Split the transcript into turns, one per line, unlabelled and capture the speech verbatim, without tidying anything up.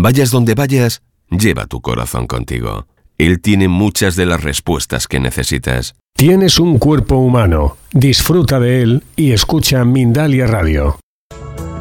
Vayas donde vayas, lleva tu corazón contigo. Él tiene muchas de las respuestas que necesitas.
Tienes un cuerpo humano. Disfruta de él y escucha Mindalia Radio.